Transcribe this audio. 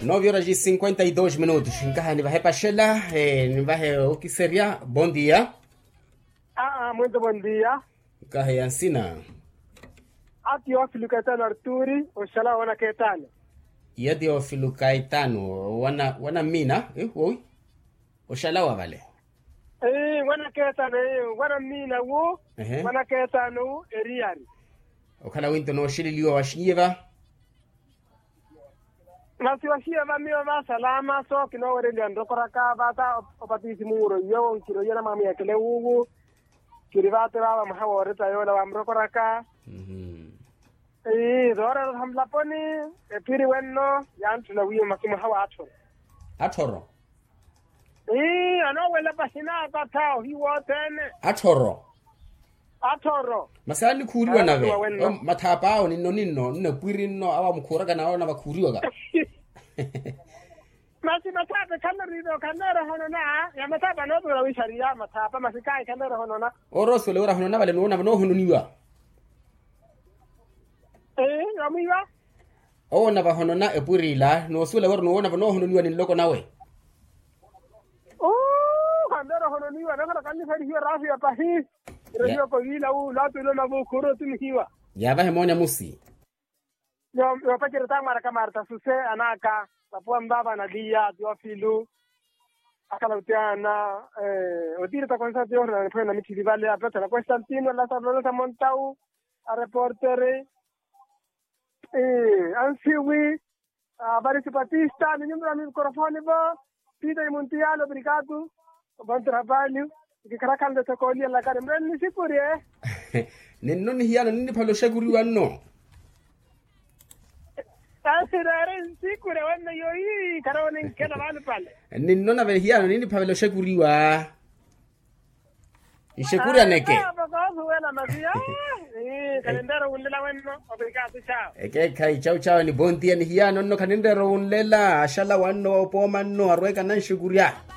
9 horas e 52 minutos. Nkaha ni vahe pashela, ni vahe okiseria. Bom dia. Muito bom dia. Nkaha yansina. Ati Teófilo Caetano Arturi, Oxalá wana Caetano. Ia Teófilo Caetano, wana mina, oi. Oxalá wa vale. Wana Caetano, wana mina wo, wana Caetano eriari. Okala winto no shililiwa washiva. Nasi washiva miwa ma salama so kino wale ndokoraka bata opatisi muro yo kiro yana mami akele ugu. Kiribate baba mahawore tayola wa mrokoraka. Dora hamla poni piri wenno yantu na wiyo makimu hawa atoro. Atoro. Ano wele pasina katao hiwo tene. Atoro. Masali kuriwa nawe. Matapao nino piri no awa mkura kana awa na bakuriwa ga. Masi matapa kanarido kanara honona ya matapa no dura wisharia matapa masikai kanara honona. Oroso le ora honona vale no hononiwa. Amiwa? Na ba honona epurila no sule wor no hononiwa ni loko nawe. Kanara hononiwa na kanni fari hiyo rafi ya pahi. Rejio ko vila la tulo na bukuro tumhiwa. Ya ba hemonya musi. Yo pakira tamara kamarta suse anaka tapua mbaba na dia Teófilo akala utiana odire ta konsa na fue na miti vale a plata la Constantino la Salvador Montau a reportere ansiwi Barisi Batista ni nyumba mi mikrofoni ba Peter Montiano obrigado bom trabalho que karakanda ta kolia la kare mren ni sikuri ninno ni hiano nini palo shaguri wanno Tasirare sikure wanna yoyi karone kena bana pale ninno na hiano nini palo shaguri wa ishekuri aneke bakazo wala masia kalendero unlela wenno obrigado ciao kai ciao ni bon dia ni hiano no kalendero unlela ashala wanno poma no arweka nan shuguria